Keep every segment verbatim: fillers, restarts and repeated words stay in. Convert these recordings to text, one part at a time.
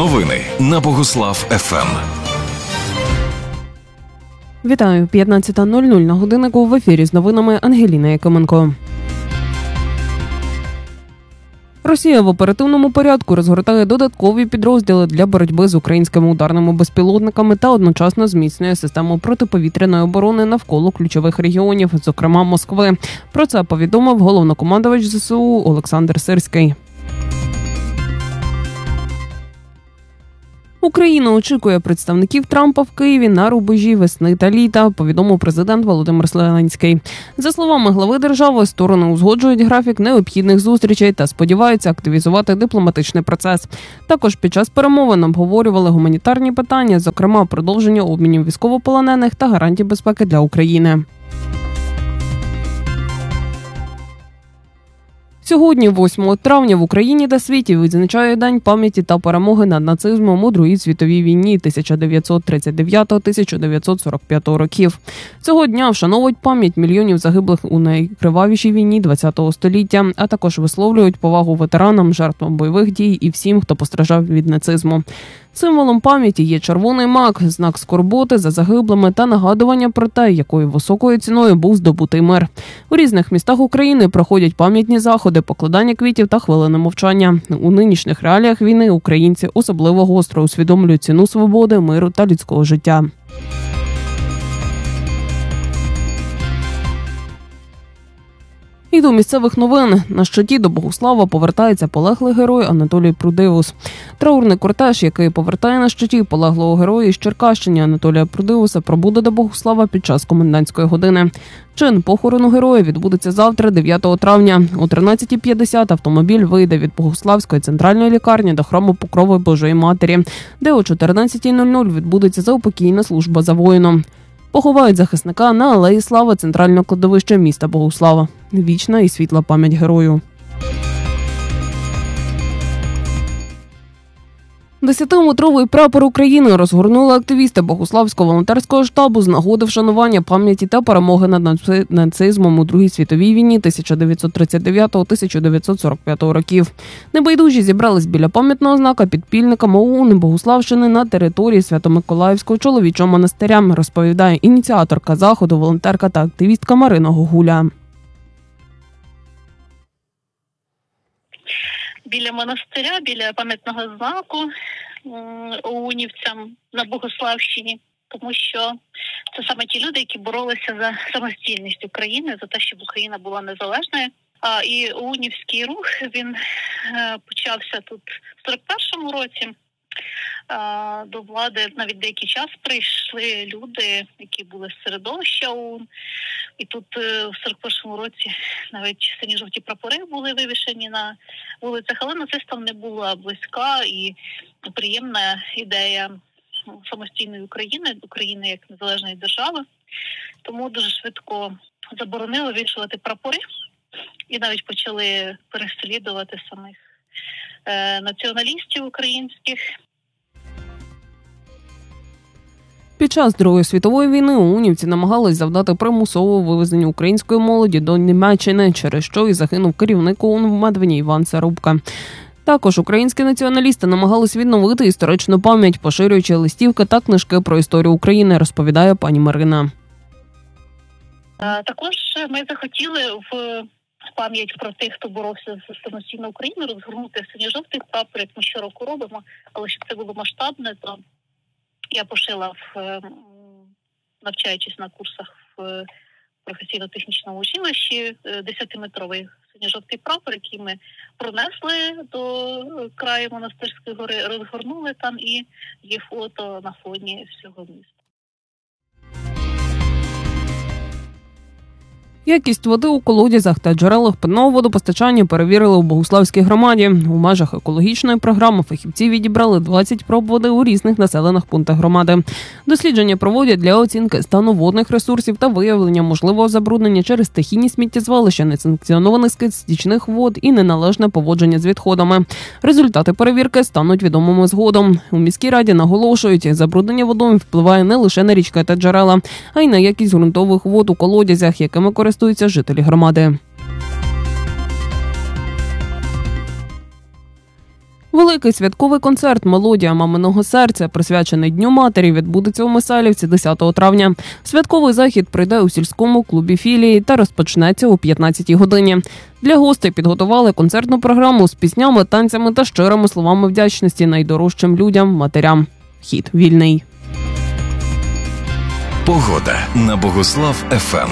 Новини на Богуслав еф ем. Вітаю, п'ятнадцята нуль нуль на годиннику, в ефірі з новинами Ангеліна Якименко. Росія в оперативному порядку розгортає додаткові підрозділи для боротьби з українськими ударними безпілотниками та одночасно зміцнює систему протиповітряної оборони навколо ключових регіонів, зокрема Москви. Про це повідомив головнокомандувач зе се у Олександр Сирський. Україна очікує представників Трампа в Києві на рубежі весни та літа, повідомив президент Володимир Зеленський. За словами глави держави, сторони узгоджують графік необхідних зустрічей та сподіваються активізувати дипломатичний процес. Також під час перемовин обговорювали гуманітарні питання, зокрема продовження обмінів військовополонених та гарантій безпеки для України. Сьогодні, восьмого травня, в Україні та світі відзначає День пам'яті та перемоги над нацизмом у Другій світовій війні тисяча дев'ятсот тридцять дев'ятого - тисяча дев'ятсот сорок п'ятого років. Цього дня вшановують пам'ять мільйонів загиблих у найкривавішій війні ХХ століття, а також висловлюють повагу ветеранам, жертвам бойових дій і всім, хто постраждав від нацизму. Символом пам'яті є червоний мак, знак скорботи за загиблими та нагадування про те, якою високою ціною був здобутий мир. У різних містах України проходять пам'ятні заходи, покладання квітів та хвилини мовчання. У нинішніх реаліях війни українці особливо гостро усвідомлюють ціну свободи, миру та людського життя. І до місцевих новин. На щиті до Богуслава повертається полеглий герой Анатолій Прудивус. Траурний кортеж, який повертає на щиті полеглого героя з Черкащини Анатолія Прудивуса, пробуде до Богуслава під час комендантської години. Чин похорону героя відбудеться завтра, дев'ятого травня. О тринадцятій п'ятдесят автомобіль вийде від Богуславської центральної лікарні до храму Покрови Божої Матері, де о чотирнадцятій нуль нуль відбудеться заупокійна служба за воїном. Поховають захисника на Алеї Слави центрального кладовища міста Богуслава. Вічна і світла пам'ять герою. Десятиметровий прапор України розгорнули активісти Богуславського волонтерського штабу з нагоди вшанування пам'яті та перемоги над нацизмом у Другій світовій війні тисяча дев'ятсот тридцять дев'ятого - тисяча дев'ятсот сорок п'ятого років. Небайдужі зібрались біля пам'ятного знака підпільника ОУН Богуславщини на території Свято-Миколаївського чоловічого монастиря, розповідає ініціаторка заходу, волонтерка та активістка Марина Гогуля. Біля монастиря, біля пам'ятного знаку оунівцям на Богуславщині, тому що це саме ті люди, які боролися за самостійність України, за те, щоб Україна була незалежною. А і оунівський рух, він почався тут в сорок першому році. До влади навіть деякий час прийшли люди, які були з середовища ОУН. І тут в сорок першому році навіть сині-жовті прапори були вивішені на вулицях, але нацистам не була близька і приємна ідея самостійної України, України як незалежної держави. Тому дуже швидко заборонили вішувати прапори і навіть почали переслідувати самих е, націоналістів українських. Під час Другої світової війни оунівці намагались завдати примусового вивезення української молоді до Німеччини, через що і загинув керівник ОУН в Медвині Іван Зарубка. Також українські націоналісти намагались відновити історичну пам'ять, поширюючи листівки та книжки про історію України, розповідає пані Марина. Також ми захотіли в пам'ять про тих, хто боровся за самостійну Україну, розгорнути синьо-жовтий прапор, як ми щороку робимо, але щоб це було масштабне, то я пошила, в, навчаючись на курсах в професійно-технічному училищі, десятиметровий синьо-жовтий прапор, який ми пронесли до краю Монастирської гори, розгорнули там і є фото на фоні всього міста. Якість води у колодязях та джерелах питного водопостачання перевірили у Богуславській громаді. У межах екологічної програми фахівці відібрали двадцять проб води у різних населених пунктах громади. Дослідження проводять для оцінки стану водних ресурсів та виявлення можливого забруднення через стихійні сміттєзвалища, несанкціонованих стічних вод і неналежне поводження з відходами. Результати перевірки стануть відомими згодом. У міській раді наголошують, забруднення водою впливає не лише на річки та джерела, а й на якість ґрунтових вод у колодязях, якими користуються жителі громади. Великий святковий концерт «Мелодія маминого серця», присвячений Дню матері, відбудеться у Мисалівці десятого травня. Святковий захід пройде у сільському клубі філії та розпочнеться о п'ятнадцятій годині. Для гостей підготували концертну програму з піснями, танцями та щирими словами вдячності найдорожчим людям – матерям. Вхід вільний. Погода на Богуслав еф ем.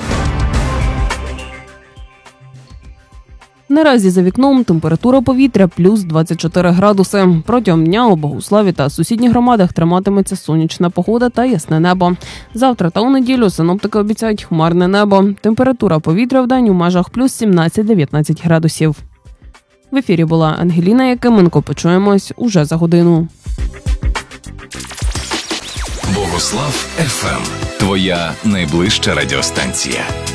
Наразі за вікном температура повітря плюс двадцять чотири градуси. Протягом дня у Богуславі та сусідніх громадах триматиметься сонячна погода та ясне небо. Завтра та у неділю синоптики обіцяють хмарне небо. Температура повітря вдень у межах плюс сімнадцять - дев'ятнадцять градусів. В ефірі була Ангеліна Якименко. Почуємось уже за годину. Богуслав еф ем. Твоя найближча радіостанція.